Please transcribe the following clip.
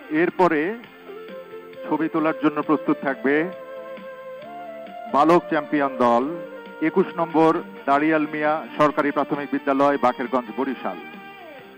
এরপরে ছবি তোলার জন্য প্রস্তুত থাকবে বালক চ্যাম্পিয়ন দল 21 নম্বর দাড়িয়াল মিয়া সরকারি প্রাথমিক বিদ্যালয়, বাকেরগঞ্জ, বরিশাল।